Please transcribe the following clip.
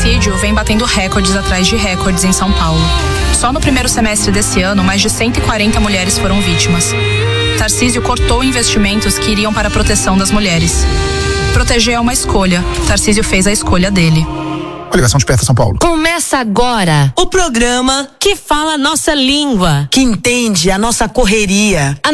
feminicídio vem batendo recordes atrás de recordes em São Paulo. Só no primeiro semestre desse ano, mais de 140 mulheres foram vítimas. Tarcísio cortou investimentos que iriam para a proteção das mulheres. Proteger é uma escolha. Tarcísio fez a escolha dele. A ligação Desperta São Paulo. Começa agora o programa que fala a nossa língua, que entende a nossa correria.